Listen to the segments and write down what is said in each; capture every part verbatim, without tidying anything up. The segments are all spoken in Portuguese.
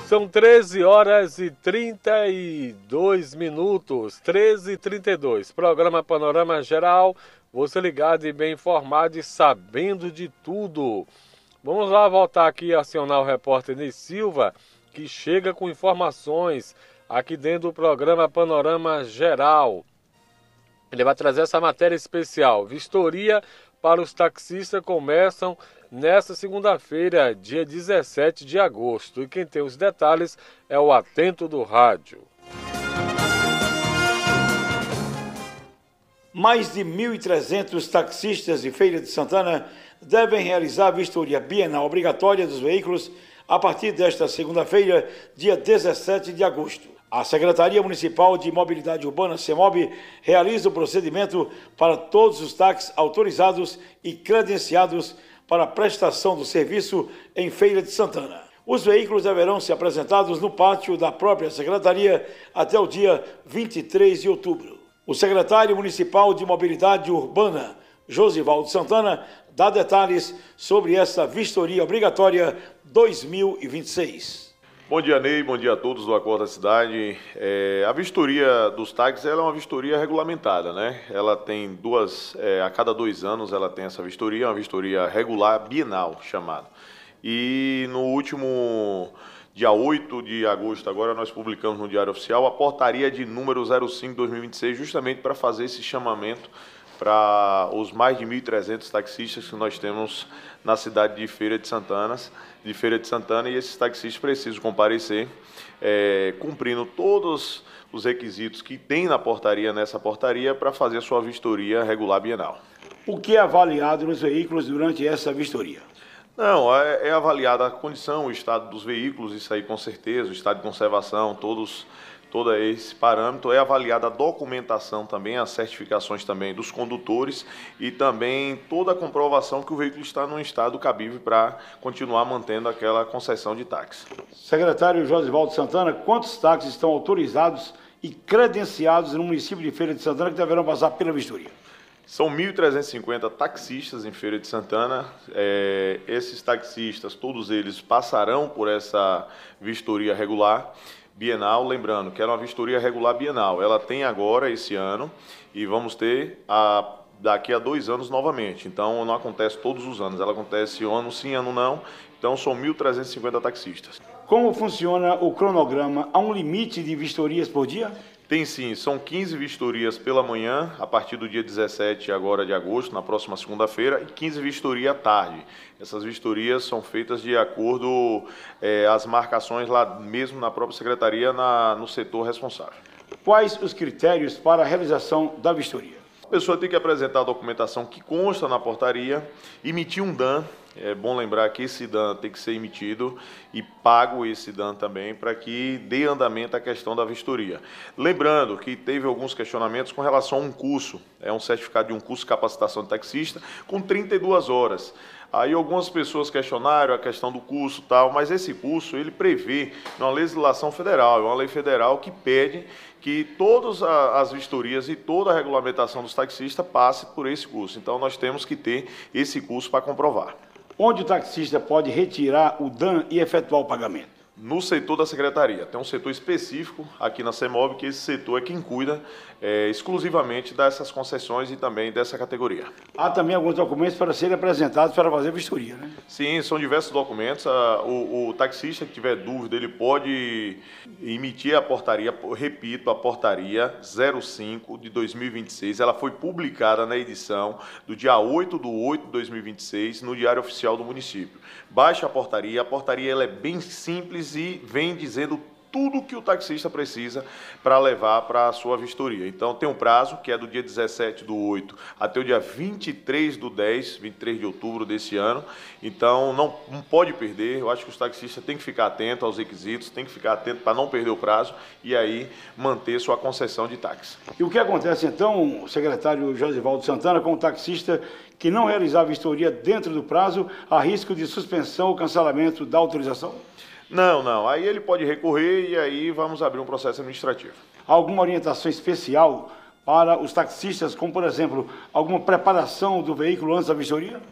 São treze horas e trinta e dois minutos, treze e trinta e dois. Programa Panorama Geral, você ligado e bem informado e sabendo de tudo. Vamos lá voltar aqui a acionar o repórter Ney Silva, que chega com informações aqui dentro do programa Panorama Geral. Ele vai trazer essa matéria especial. Vistoria para os taxistas começam nesta segunda-feira, dia dezessete de agosto. E quem tem os detalhes é o Atento do Rádio. Mais de mil e trezentos taxistas de Feira de Santana devem realizar a vistoria bienal obrigatória dos veículos a partir desta segunda-feira, dia dezessete de agosto. A Secretaria Municipal de Mobilidade Urbana, CEMOB, realiza o procedimento para todos os táxis autorizados e credenciados para a prestação do serviço em Feira de Santana. Os veículos deverão ser apresentados no pátio da própria Secretaria até o dia vinte e três de outubro. O secretário municipal de Mobilidade Urbana, Josivaldo Santana, dá detalhes sobre essa vistoria obrigatória dois mil e vinte e seis. Bom dia, Ney. Bom dia a todos do Acordo da Cidade. É, a vistoria dos táxis ela é uma vistoria regulamentada, né? Ela tem duas, é, a cada dois anos ela tem essa vistoria, uma vistoria regular bienal chamada. E no último dia oito de agosto, agora nós publicamos no Diário Oficial a portaria de número zero cinco barra dois mil e vinte e seis, justamente para fazer esse chamamento para os mais de mil e trezentos taxistas que nós temos na cidade de Feira de Santana, de Feira de Santana, e esses taxistas precisam comparecer, é, cumprindo todos os requisitos que tem na portaria, nessa portaria, para fazer a sua vistoria regular bienal. O que é avaliado nos veículos durante essa vistoria? Não, é, é avaliada a condição, o estado dos veículos, isso aí com certeza, o estado de conservação, todos... Todo esse parâmetro, é avaliada a documentação também, as certificações também dos condutores e também toda a comprovação que o veículo está num estado cabível para continuar mantendo aquela concessão de táxi. Secretário Josivaldo Santana, quantos táxis estão autorizados e credenciados no município de Feira de Santana que deverão passar pela vistoria? São mil trezentos e cinquenta taxistas em Feira de Santana. É, esses taxistas, todos eles passarão por essa vistoria regular bienal, lembrando que era uma vistoria regular bienal. Ela tem agora, esse ano, e vamos ter a, daqui a dois anos novamente. Então, não acontece todos os anos, ela acontece ano sim, ano não. Então, são mil trezentos e cinquenta taxistas. Como funciona o cronograma? Há um limite de vistorias por dia? Tem sim, são quinze vistorias pela manhã, a partir do dia dezessete agora de agosto, na próxima segunda-feira, e quinze vistorias à tarde. Essas vistorias são feitas de acordo é, às marcações lá mesmo na própria secretaria, na, no setor responsável. Quais os critérios para a realização da vistoria? A pessoa tem que apresentar a documentação que consta na portaria, emitir um D A N. É bom lembrar que esse D A N tem que ser emitido e pago esse D A N também para que dê andamento à questão da vistoria. Lembrando que teve alguns questionamentos com relação a um curso, é um certificado de um curso de capacitação de taxista com trinta e duas horas. Aí algumas pessoas questionaram a questão do curso e tal, mas esse curso ele prevê uma legislação federal, é uma lei federal que pede que todas as vistorias e toda a regulamentação dos taxistas passe por esse curso. Então nós temos que ter esse curso para comprovar. Onde o taxista pode retirar o D A N e efetuar o pagamento? No setor da secretaria. Tem um setor específico aqui na CEMOB, que esse setor é quem cuida é, exclusivamente dessas concessões e também dessa categoria. Há também alguns documentos para serem apresentados para fazer vistoria, né? Sim, são diversos documentos. O, o taxista que tiver dúvida, ele pode emitir a portaria, repito, a portaria zero cinco de dois mil e vinte e seis. Ela foi publicada na edição do dia oito de oito de dois mil e vinte e seis no Diário Oficial do município. Baixe a portaria, a portaria ela é bem simples e vem dizendo tudo que o taxista precisa para levar para a sua vistoria. Então tem um prazo, que é do dia dezessete do oito até o dia vinte e três do dez, vinte e três de outubro desse ano. Então não, não pode perder, eu acho que os taxistas têm que ficar atentos aos requisitos, têm que ficar atentos para não perder o prazo e aí manter sua concessão de táxi. E o que acontece então, secretário Josivaldo Santana, com o taxista que não realizar a vistoria dentro do prazo, há risco de suspensão ou cancelamento da autorização? Não, não. Aí ele pode recorrer e aí vamos abrir um processo administrativo. Alguma orientação especial para os taxistas, como, por exemplo, alguma preparação do veículo antes da vistoria?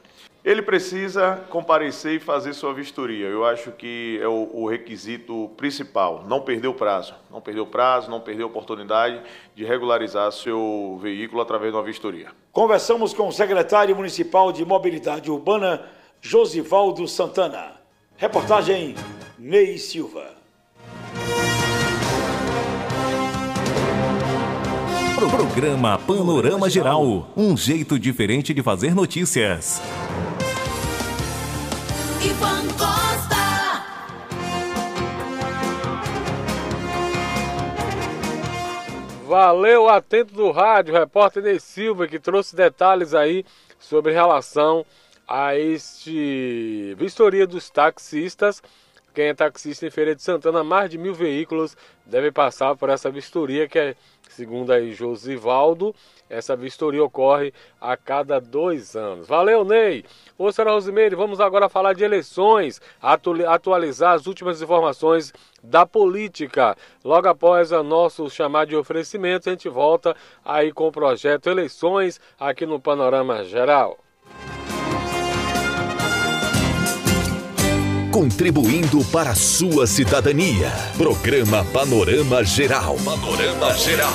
Ele precisa comparecer e fazer sua vistoria. Eu acho que é o, o requisito principal. Não perder o prazo. Não perder o prazo, não perder a oportunidade de regularizar seu veículo através de uma vistoria. Conversamos com o secretário municipal de Mobilidade Urbana, Josivaldo Santana. Reportagem Ney Silva. Programa Panorama Geral. Um jeito diferente de fazer notícias. Ivan Costa. Valeu, atento do rádio, repórter Ney Silva, que trouxe detalhes aí sobre relação a este vistoria dos taxistas. Quem é taxista em Feira de Santana, mais de mil veículos devem passar por essa vistoria, que é, segundo aí Josivaldo, essa vistoria ocorre a cada dois anos. Valeu, Ney! Ô, senhora Rosimeire, vamos agora falar de eleições, atu- atualizar as últimas informações da política. Logo após o nosso chamado de oferecimento, a gente volta aí com o projeto Eleições aqui no Panorama Geral. Contribuindo para a sua cidadania. Programa Panorama Geral. Panorama Geral.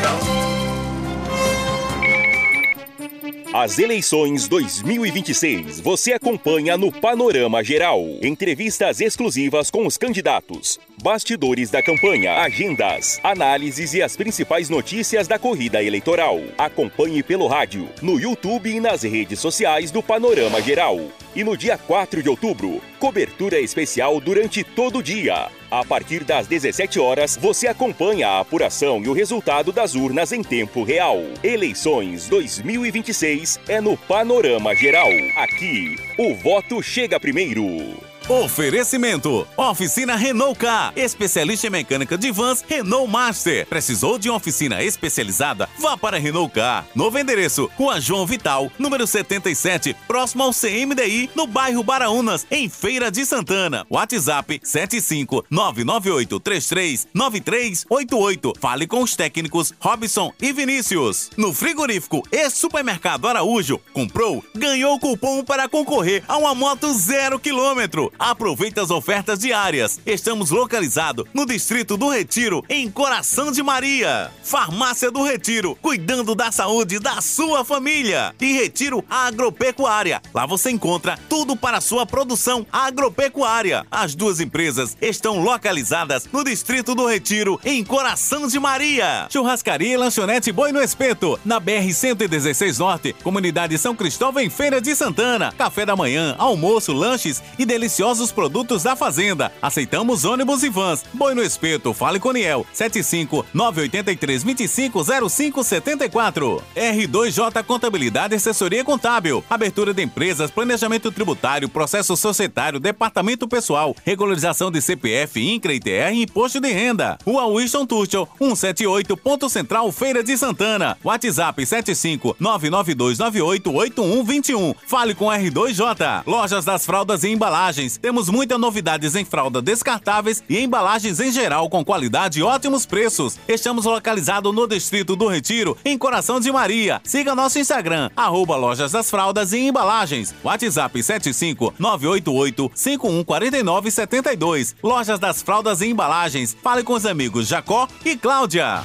As eleições dois mil e vinte e seis você acompanha no Panorama Geral. Entrevistas exclusivas com os candidatos, bastidores da campanha, agendas, análises e as principais notícias da corrida eleitoral. Acompanhe pelo rádio, no YouTube e nas redes sociais do Panorama Geral. E no dia quatro de outubro, cobertura especial durante todo o dia. A partir das dezessete horas, você acompanha a apuração e o resultado das urnas em tempo real. Eleições dois mil e vinte e seis é no Panorama Geral. Aqui, o voto chega primeiro. Oferecimento: Oficina Renault Car, especialista em mecânica de vans Renault Master. Precisou de uma oficina especializada? Vá para Renault Car. Novo endereço: Rua João Vital, número setenta e sete, próximo ao C M D I, no bairro Baraunas, em Feira de Santana. WhatsApp sete cinco nove nove oito três três nove três oito oito. Fale com os técnicos Robson e Vinícius. No frigorífico e Supermercado Araújo, comprou, ganhou cupom para concorrer a uma moto zero quilômetro. Aproveite as ofertas diárias. Estamos localizados no Distrito do Retiro, em Coração de Maria. Farmácia do Retiro, cuidando da saúde da sua família. E Retiro Agropecuária. Lá você encontra tudo para a sua produção agropecuária. As duas empresas estão localizadas no Distrito do Retiro, em Coração de Maria. Churrascaria e Lanchonete Boi no Espeto, na B R cento e dezesseis Norte, Comunidade São Cristóvão, em Feira de Santana. Café da manhã, almoço, lanches e deliciosos produtos da fazenda. Aceitamos ônibus e vans. Boi no Espeto, fale com Niel. sete cinco nove oito três dois cinco zero cinco sete quatro. R dois J Contabilidade e Assessoria Contábil. Abertura de empresas, planejamento tributário, processo societário, departamento pessoal, regularização de C P F, INCRA, I T R e imposto de renda. Rua Winston Tuchel, cento e setenta e oito, Ponto Central, Feira de Santana. WhatsApp sete cinco nove nove dois nove oito oito um dois um. Fale com R dois J. Lojas das Fraldas e Embalagens. Temos muitas novidades em fralda descartáveis e embalagens em geral com qualidade e ótimos preços. Estamos localizados no Distrito do Retiro, em Coração de Maria. Siga nosso Instagram, arroba Lojas das Fraldas e Embalagens. WhatsApp sete cinco nove oito oito cinco um quatro nove sete dois. Lojas das Fraldas e Embalagens. Fale com os amigos Jacó e Cláudia.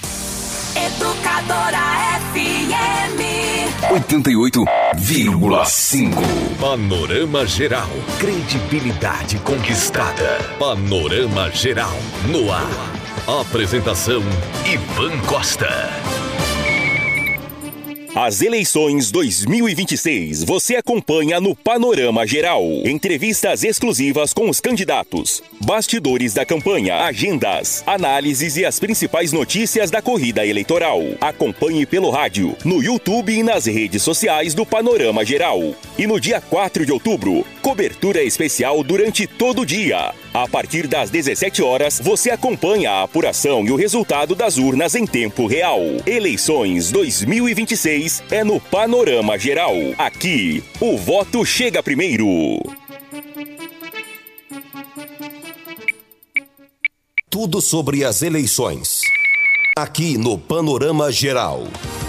Educadora F M oitenta e oito vírgula cinco. Panorama Geral. Credibilidade conquistada. Panorama Geral no ar. Apresentação: Ivan Costa. As eleições dois mil e vinte e seis você acompanha no Panorama Geral. Entrevistas exclusivas com os candidatos, bastidores da campanha, agendas, análises e as principais notícias da corrida eleitoral. Acompanhe pelo rádio, no YouTube e nas redes sociais do Panorama Geral. E no dia quatro de outubro, cobertura especial durante todo o dia. A partir das dezessete horas, você acompanha a apuração e o resultado das urnas em tempo real. Eleições dois mil e vinte e seis é no Panorama Geral. Aqui, o voto chega primeiro. Tudo sobre as eleições. Aqui no Panorama Geral.